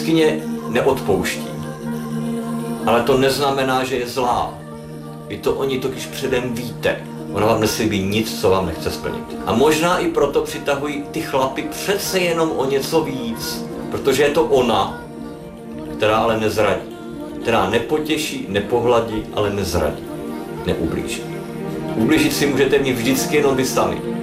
Jeskyně neodpouští. Ale to neznamená, že je zlá. Vy to o ní totiž předem víte. Ona vám neslíbí nic, co vám nechce splnit. A možná i proto přitahují ty chlapy přece jenom o něco víc. Protože je to ona, která ale nezradí. Která nepotěší, nepohladí, ale nezradí. Neublíží. Ublížit si můžete mě vždycky jenom vy sami.